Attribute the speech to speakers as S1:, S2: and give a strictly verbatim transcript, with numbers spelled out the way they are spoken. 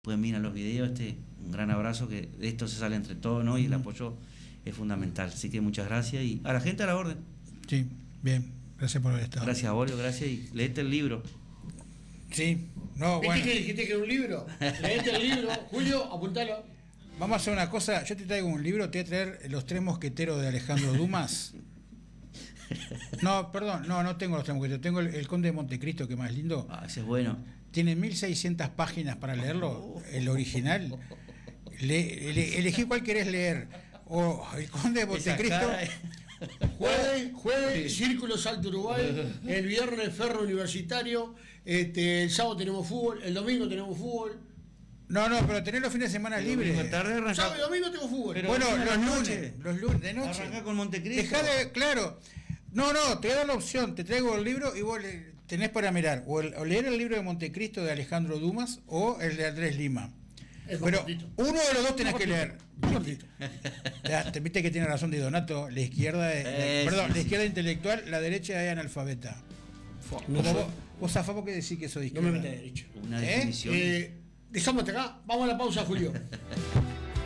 S1: pueden mirar los videos, este, un gran abrazo, que de esto se sale entre todos, ¿no? Y el apoyo es fundamental. Así que muchas gracias y a la gente a la orden.
S2: Sí, bien, gracias por haber estado.
S1: Gracias a Bolio, gracias y leete el libro.
S2: Sí, no,
S3: ¿Viste
S2: bueno.
S3: que dijiste que era un libro? Leete el libro, Julio, apuntalo.
S2: Vamos a hacer una cosa, yo te traigo un libro, te voy a traer Los Tres Mosqueteros de Alejandro Dumas. No, perdón, no, no tengo Los Tres Mosqueteros, tengo el, el Conde de Montecristo, que más lindo.
S1: Ah, ese es bueno.
S2: Tiene mil seiscientas páginas para leerlo, el original. Le, le, elegí cuál querés leer. O El Conde de Montecristo.
S3: Jueves, jueves, Círculo Salto Uruguay, el viernes Ferro Universitario, este, el sábado tenemos fútbol, el domingo tenemos fútbol.
S2: No, no, pero tener los fines de semana libres.
S3: Sábado y domingo tengo fútbol.
S1: Pero
S2: Bueno,
S1: de
S2: los lunes,
S1: noche.
S2: los lunes de noche.
S1: Arrancá con Montecristo.
S2: Dejá de, claro. No, no, te voy a dar la opción, te traigo el libro y vos le, tenés para mirar, o, el, o leer el libro de Montecristo de Alejandro Dumas o el de Andrés Lima.
S3: Es
S2: Pero
S3: cortito.
S2: uno de los dos tenés que
S3: Cortito.
S2: leer.
S3: Cortito.
S2: Ya, te viste que tiene razón Di Donato, la izquierda, es-
S1: Eh,
S2: perdón,
S1: sí,
S2: la
S1: sí.
S2: izquierda intelectual, la derecha es analfabeta.
S3: No
S2: Como
S3: sé.
S2: vos, vos zafás porque decís que sos de
S3: No me
S2: izquierda.
S3: metas derecho.
S1: Una
S2: ¿Eh?
S1: definición.
S3: Eh, dejamos hasta acá, vamos a la pausa, Julio.